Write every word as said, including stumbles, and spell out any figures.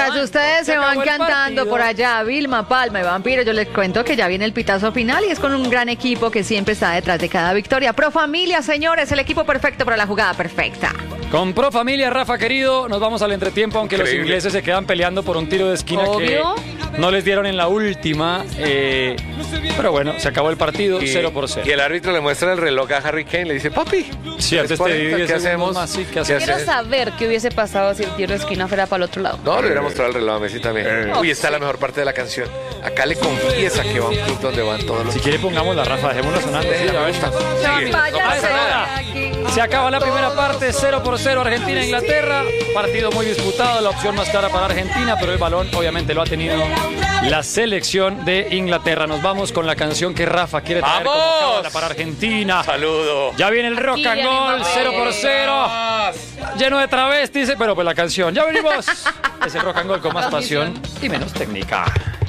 Mientras ustedes se, se van acabó el cantando partido. por allá, Vilma, Palma y Vampiro, yo les cuento que ya viene el pitazo final y es con un gran equipo que siempre está detrás de cada victoria. Pro Familia, señores, el equipo perfecto para la jugada perfecta. Con Pro Familia, Rafa querido, nos vamos al entretiempo, aunque Increíble. los ingleses se quedan peleando por un tiro de esquina Obvio. que no les dieron en la última. eh, pero bueno, se acabó el partido, Y, cero por cero. y el árbitro le muestra el reloj a Harry Kane, le dice, papi, Sí, antes te cuarenta, di diez ¿qué segundos hacemos? más, sí, ¿qué ¿Qué hacemos? Quiero haces? saber qué hubiese pasado si el tiro de esquina fuera para el otro lado. No, le hubiera mostrado el reloj a Messi también. Uy, está la mejor parte de la canción. Acá le confiesa que va a un club donde van todos los... Si quiere pongamos la Rafa, dejémosla sonando. Sí, a ver. Sigue. Váyanse pasa nada. de aquí. Se acaba la primera parte, cero por cero Argentina-Inglaterra. Partido muy disputado, la opción más clara para Argentina, pero el balón obviamente lo ha tenido la selección de Inglaterra. Nos vamos con la canción que Rafa quiere traer como ¡Vamos! cábala para Argentina. Saludo. Ya viene el rock and viene roll, Mbappé. cero por cero. Lleno de travestis, pero pues la canción. Ya venimos. Es el rock and roll con más pasión y menos técnica.